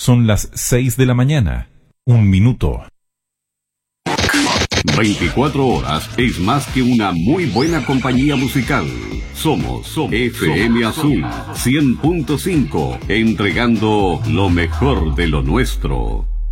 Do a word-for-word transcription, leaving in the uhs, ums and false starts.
Son las seis de la mañana. Un minuto. veinticuatro horas es más que una muy buena compañía musical. Somos, somos F M somos, Azul cien punto cinco, entregando lo mejor de lo nuestro.